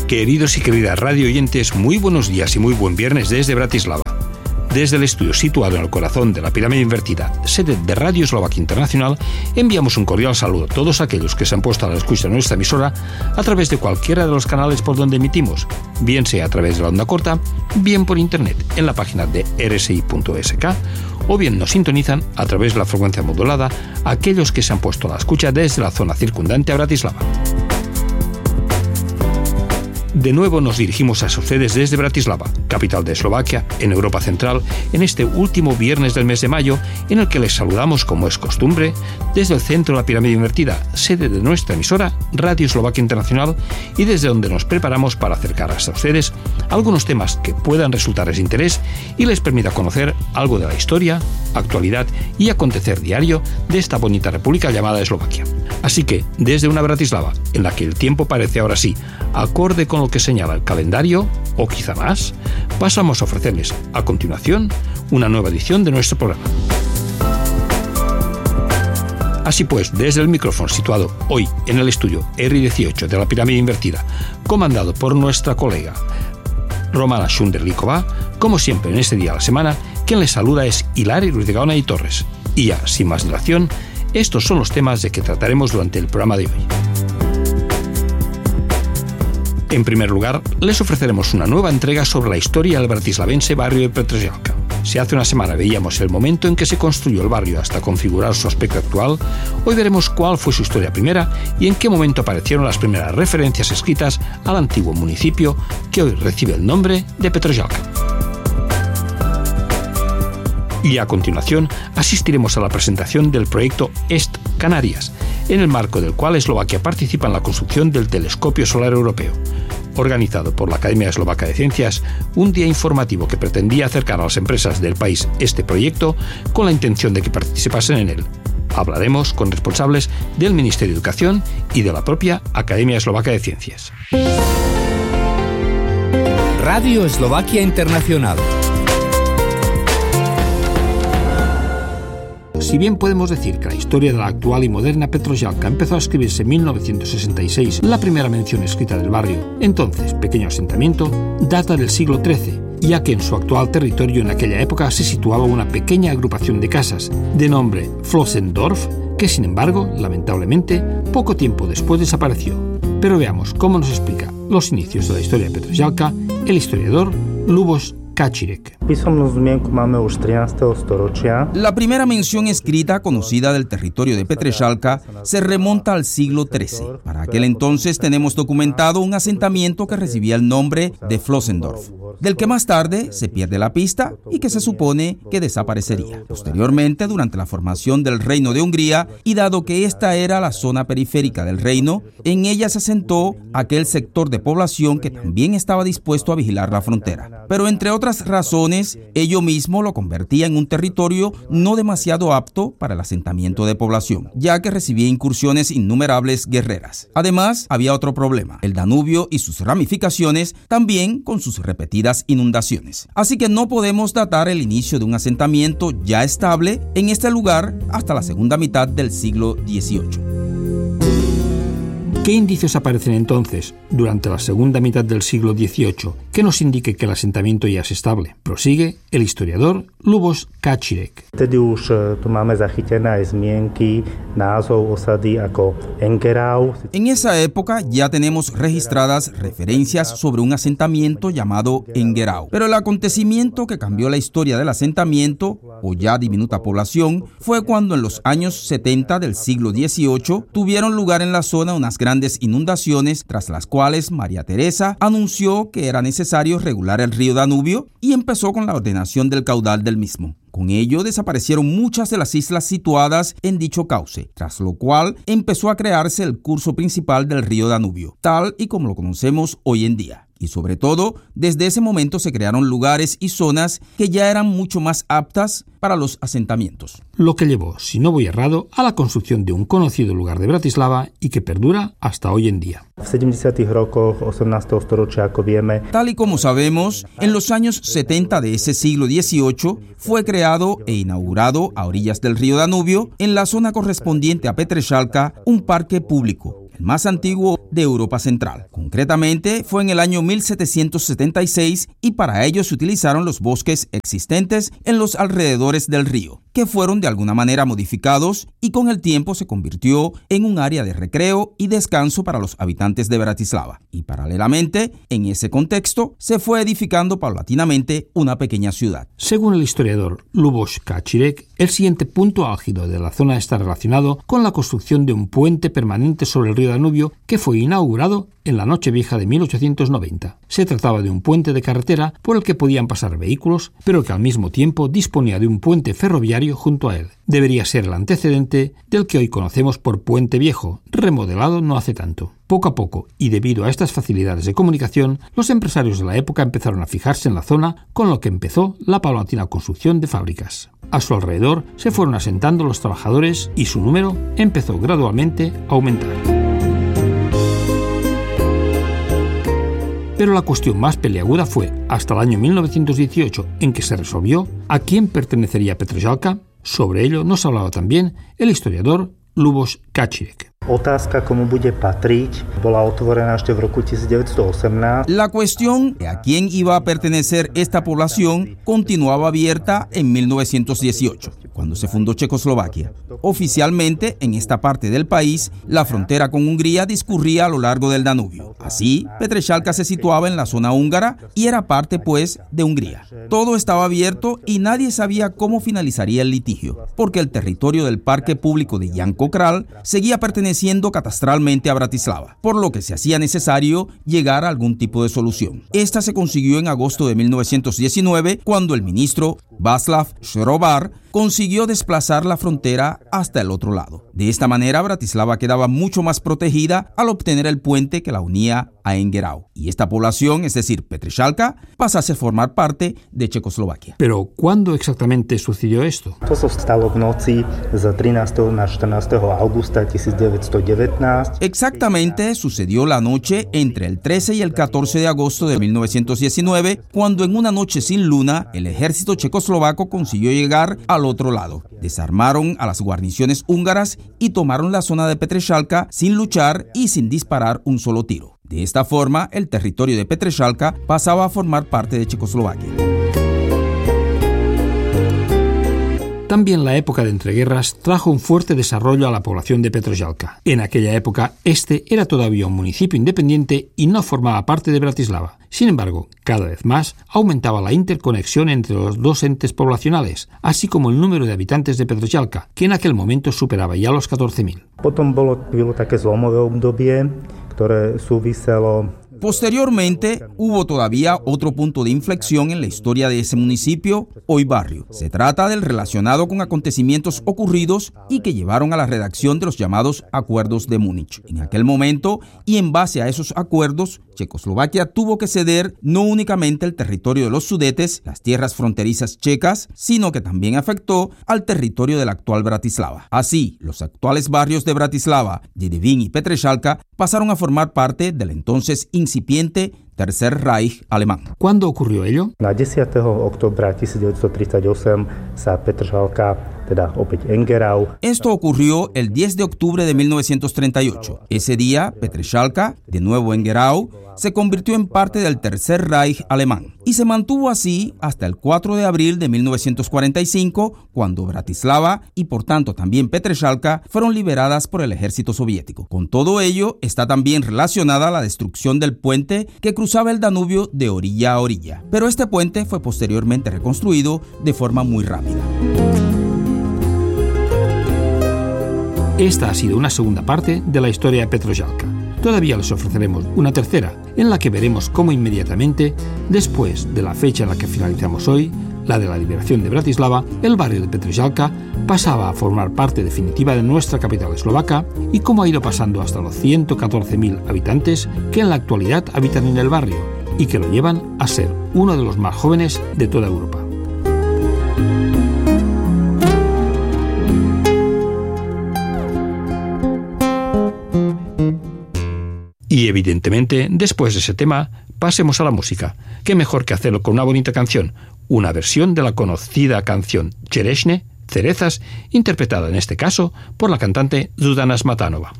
Queridos y queridas radio oyentes, muy buenos días y muy buen viernes desde Bratislava. Desde el estudio situado en el corazón de la pirámide invertida, sede de Radio Eslovaquia Internacional, enviamos un cordial saludo a todos aquellos que se han puesto a la escucha de nuestra emisora a través de cualquiera de los canales por donde emitimos, bien sea a través de la onda corta, bien por internet en la página de rsi.sk, o bien nos sintonizan a través de la frecuencia modulada aquellos que se han puesto a la escucha desde la zona circundante a Bratislava. De nuevo nos dirigimos a ustedes desde Bratislava, capital de Eslovaquia, en Europa Central, en este último viernes del mes de mayo, en el que les saludamos, como es costumbre, desde el centro de la pirámide invertida, sede de nuestra emisora, Radio Eslovaquia Internacional, y desde donde nos preparamos para acercar hasta ustedes algunos temas que puedan resultarles de interés y les permita conocer algo de la historia, actualidad y acontecer diario de esta bonita república llamada Eslovaquia. Así que, desde una Bratislava, en la que el tiempo parece ahora sí acorde con lo que señala el calendario, o quizá más, pasamos a ofrecerles, a continuación, una nueva edición de nuestro programa. Así pues, desde el micrófono situado hoy en el estudio R18 de la pirámide invertida, comandado por nuestra colega Romana Shunderlikova, como siempre en este día de la semana, quien les saluda es Hilari Ruiz de Gaona y Torres. Y ya, sin más dilación, estos son los temas de que trataremos durante el programa de hoy. En primer lugar, les ofreceremos una nueva entrega sobre la historia del bratislavense barrio de Petržalka. Si hace una semana veíamos el momento en que se construyó el barrio hasta configurar su aspecto actual, hoy veremos cuál fue su historia primera y en qué momento aparecieron las primeras referencias escritas al antiguo municipio que hoy recibe el nombre de Petržalka. Y a continuación asistiremos a la presentación del proyecto Est Canarias, en el marco del cual Eslovaquia participa en la construcción del Telescopio Solar Europeo. Organizado por la Academia Eslovaca de Ciencias, un día informativo que pretendía acercar a las empresas del país este proyecto con la intención de que participasen en él. Hablaremos con responsables del Ministerio de Educación y de la propia Academia Eslovaca de Ciencias. Radio Eslovaquia Internacional. Si bien podemos decir que la historia de la actual y moderna Petržalka empezó a escribirse en 1966, la primera mención escrita del barrio, entonces pequeño asentamiento, data del siglo XIII, ya que en su actual territorio en aquella época se situaba una pequeña agrupación de casas, de nombre Flossendorf, que sin embargo, lamentablemente, poco tiempo después desapareció. Pero veamos cómo nos explica los inicios de la historia de Petržalka el historiador Lubos Kačírek. La primera mención escrita conocida del territorio de Petržalka se remonta al siglo XIII. Para aquel entonces tenemos documentado un asentamiento que recibía el nombre de Flossendorf, del que más tarde se pierde la pista y que se supone que desaparecería. Posteriormente, durante la formación del Reino de Hungría, y dado que esta era la zona periférica del reino, en ella se asentó aquel sector de población que también estaba dispuesto a vigilar la frontera. Pero entre otras razones, ello mismo lo convertía en un territorio no demasiado apto para el asentamiento de población, ya que recibía incursiones innumerables guerreras. Además, había otro problema: el Danubio y sus ramificaciones, también con sus repetidas inundaciones. Así que no podemos datar el inicio de un asentamiento ya estable en este lugar hasta la segunda mitad del siglo XVIII. ¿Qué indicios aparecen entonces, durante la segunda mitad del siglo XVIII, que nos indique que el asentamiento ya es estable? Prosigue el historiador Lubos Kačírek. En esa época ya tenemos registradas referencias sobre un asentamiento llamado Engerau. Pero el acontecimiento que cambió la historia del asentamiento, o ya diminuta población, fue cuando en los años 70 del siglo XVIII tuvieron lugar en la zona unas grandes inundaciones, tras las cuales María Teresa anunció que era necesario regular el río Danubio y empezó con la ordenación del caudal del mismo. Con ello desaparecieron muchas de las islas situadas en dicho cauce, tras lo cual empezó a crearse el curso principal del río Danubio, tal y como lo conocemos hoy en día. Y sobre todo, desde ese momento se crearon lugares y zonas que ya eran mucho más aptas para los asentamientos. Lo que llevó, si no voy errado, a la construcción de un conocido lugar de Bratislava y que perdura hasta hoy en día. Tal y como sabemos, en los años 70 de ese siglo XVIII fue creado e inaugurado a orillas del río Danubio, en la zona correspondiente a Petržalka, un parque público, el más antiguo de Europa Central. Concretamente, fue en el año 1776 y para ello se utilizaron los bosques existentes en los alrededores del río, que fueron de alguna manera modificados y con el tiempo se convirtió en un área de recreo y descanso para los habitantes de Bratislava. Y paralelamente, en ese contexto, se fue edificando paulatinamente una pequeña ciudad. Según el historiador Luboš Kačírek, el siguiente punto álgido de la zona está relacionado con la construcción de un puente permanente sobre el río Danubio que fue inaugurado en la Nochevieja de 1890. Se trataba de un puente de carretera por el que podían pasar vehículos, pero que al mismo tiempo disponía de un puente ferroviario junto a él. Debería ser el antecedente del que hoy conocemos por Puente Viejo, remodelado no hace tanto. Poco a poco, y debido a estas facilidades de comunicación, los empresarios de la época empezaron a fijarse en la zona, con lo que empezó la paulatina construcción de fábricas. A su alrededor se fueron asentando los trabajadores y su número empezó gradualmente a aumentar. Pero la cuestión más peliaguda fue, hasta el año 1918, en que se resolvió a quién pertenecería Petržalka. Sobre ello nos hablaba también el historiador Luboš Kačírek. La cuestión de a quién iba a pertenecer esta población continuaba abierta en 1918, cuando se fundó Checoslovaquia. Oficialmente, en esta parte del país, la frontera con Hungría discurría a lo largo del Danubio. Así, Petržalka se situaba en la zona húngara y era parte, pues, de Hungría. Todo estaba abierto y nadie sabía cómo finalizaría el litigio, porque el territorio del parque público de Janko Král seguía perteneciendo catastralmente a Bratislava, por lo que se hacía necesario llegar a algún tipo de solución. Esta se consiguió en agosto de 1919, cuando el ministro Václav Šrobar consiguió desplazar la frontera hasta el otro lado. De esta manera, Bratislava quedaba mucho más protegida al obtener el puente que la unía a Engerau. Y esta población, es decir, Petržalka, pasase a formar parte de Checoslovaquia. Pero, ¿cuándo exactamente sucedió esto? Exactamente sucedió la noche entre el 13 y el 14 de agosto de 1919, cuando en una noche sin luna, el ejército checoslovaco consiguió llegar al otro lado. Desarmaron a las guarniciones húngaras y tomaron la zona de Petržalka sin luchar y sin disparar un solo tiro. De esta forma, el territorio de Petržalka pasaba a formar parte de Checoslovaquia. También la época de entreguerras trajo un fuerte desarrollo a la población de Petržalka. En aquella época, este era todavía un municipio independiente y no formaba parte de Bratislava. Sin embargo, cada vez más aumentaba la interconexión entre los dos entes poblacionales, así como el número de habitantes de Petržalka, que en aquel momento superaba ya los 14.000. Posteriormente, hubo todavía otro punto de inflexión en la historia de ese municipio, hoy barrio. Se trata del relacionado con acontecimientos ocurridos y que llevaron a la redacción de los llamados Acuerdos de Múnich. En aquel momento, y en base a esos acuerdos, Checoslovaquia tuvo que ceder no únicamente el territorio de los Sudetes, las tierras fronterizas checas, sino que también afectó al territorio de la actual Bratislava. Así, los actuales barrios de Bratislava, Devín y Petržalka pasaron a formar parte del entonces incipiente Tercer Reich alemán. ¿Cuándo ocurrió ello? Na 10. októbra 1938 sa Petržalka, teda opäť Engerau. Esto ocurrió el 10 de octubre de 1938. Ese día, Petržalka, de nuevo Engerau, se convirtió en parte del Tercer Reich alemán y se mantuvo así hasta el 4 de abril de 1945, cuando Bratislava y por tanto también Petržalka fueron liberadas por el ejército soviético. Con todo ello está también relacionada la destrucción del puente que cruzaba el Danubio de orilla a orilla, pero este puente fue posteriormente reconstruido de forma muy rápida. Esta ha sido una segunda parte de la historia de Petržalka. Todavía les ofreceremos una tercera, en la que veremos cómo inmediatamente, después de la fecha en la que finalizamos hoy, la de la liberación de Bratislava, el barrio de Petržalka pasaba a formar parte definitiva de nuestra capital eslovaca y cómo ha ido pasando hasta los 114.000 habitantes que en la actualidad habitan en el barrio y que lo llevan a ser uno de los más jóvenes de toda Europa. Y evidentemente, después de ese tema, pasemos a la música. ¿Qué mejor que hacerlo con una bonita canción? Una versión de la conocida canción Chereshne, Cerezas, interpretada en este caso por la cantante Zuzana Smatanova.